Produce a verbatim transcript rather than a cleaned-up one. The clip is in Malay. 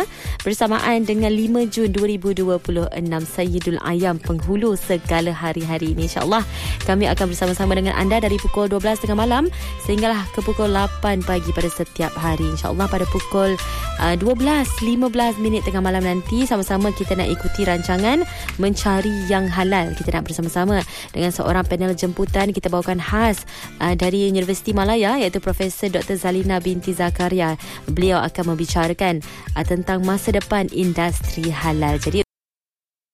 Malaysia bersamaan dengan lima Jun dua ribu dua puluh enam. Sayyidul Ayam, penghulu segala hari-hari ini. InsyaAllah kami akan bersama-sama dengan anda dari pukul dua belas tengah malam sehinggalah ke pukul lapan pagi pada setiap hari. InsyaAllah pada pukul uh, dua belas lima belas minit tengah malam nanti sama-sama kita nak ikuti rancangan Mencari Yang Halal. Kita nak bersama-sama dengan seorang panel jemputan. Kita bawakan khas uh, dari Universiti Malaya, iaitu Profesor Doktor Zalina binti Zakaria. Beliau akan membicarakan uh, tentang masa depan industri halal. Jadi